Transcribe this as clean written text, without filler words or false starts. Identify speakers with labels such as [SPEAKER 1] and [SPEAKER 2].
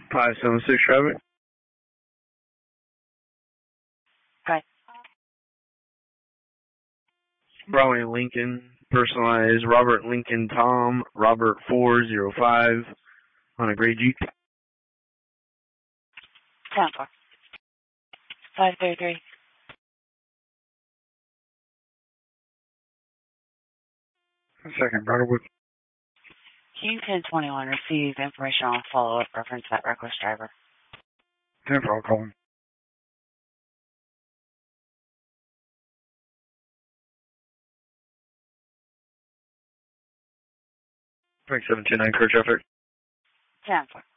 [SPEAKER 1] 576 traffic.
[SPEAKER 2] Hi.
[SPEAKER 1] Broadway Lincoln, personalized Robert Lincoln Tom, Robert 405 on a gray Jeep.
[SPEAKER 2] 10-4. 533.
[SPEAKER 1] Second, Broadwood.
[SPEAKER 2] King 1021, receive information on follow-up reference that reckless driver.
[SPEAKER 1] 10 for all calling. Thanks, 729, clear traffic.
[SPEAKER 2] 10-4.